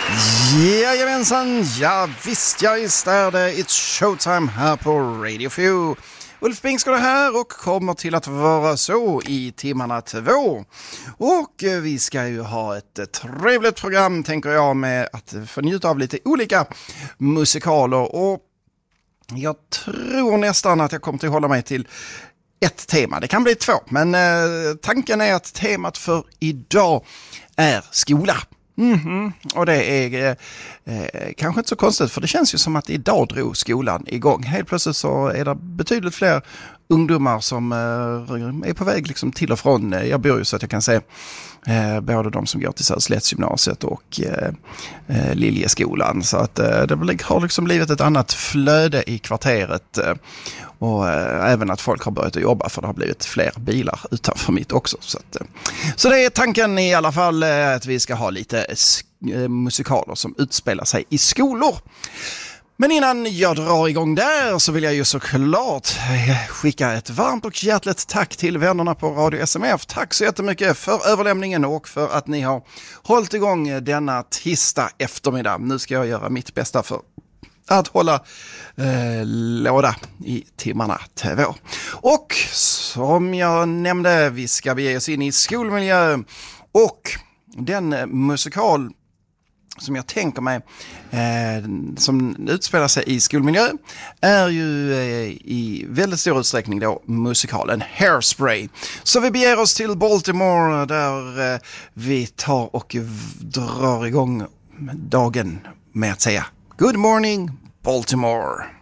Jajamensan, ja visst är det It's Showtime här på Radio Few. Ulf Bingsgård här och kommer till att vara så i timmarna 2. Och vi ska ju ha ett trevligt program, tänker jag, med att få njuta av lite olika musikaler. Och jag tror nästan att jag kommer att hålla mig till ett tema. Det kan bli 2, men tanken är att temat för idag är skola. Och det är kanske inte så konstigt, för det känns ju som att idag drog skolan igång. Helt plötsligt så är det betydligt fler ungdomar som är på väg liksom till och från. Jag bor ju så att jag kan se både de som går till Söderslättsgymnasiet och Liljeskolan. Så att det har liksom blivit ett annat flöde i kvarteret. Och även att folk har börjat att jobba, för det har blivit fler bilar utanför mitt också. Så det är tanken i alla fall, att vi ska ha lite musikaler som utspelar sig i skolor. Men innan jag drar igång där så vill jag ju såklart skicka ett varmt och hjärtligt tack till vännerna på Radio SMF. Tack så jättemycket för överlämningen och för att ni har hållit igång denna tisdag eftermiddag. Nu ska jag göra mitt bästa för att hålla låda i timmarna 2. Och som jag nämnde, vi ska bege oss in i skolmiljö, och den musikal som jag tänker mig som utspelar sig i skolmiljö är ju i väldigt stor utsträckning då musikalen Hairspray. Så vi beger oss till Baltimore, där vi tar och drar igång dagen med att säga Good morning Baltimore.